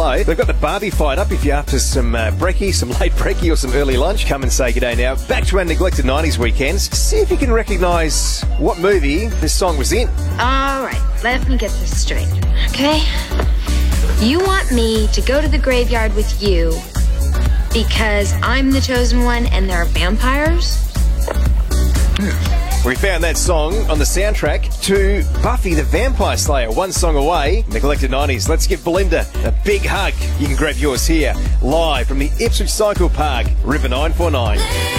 hello. They've got the Barbie fight up if you're after some brekkie, some late brekkie or some early lunch. Come and say g'day now. Back to our neglected 90s weekends. See if you can recognise what movie this song was in. All right, let me get this straight, okay? You want me to go to the graveyard with you because I'm the chosen one and there are vampires? We found that song on the soundtrack to Buffy the Vampire Slayer. One song away, neglected 90s. Let's give Belinda a big hug. You can grab yours here, live from the Ipswich Cycle Park, River 949.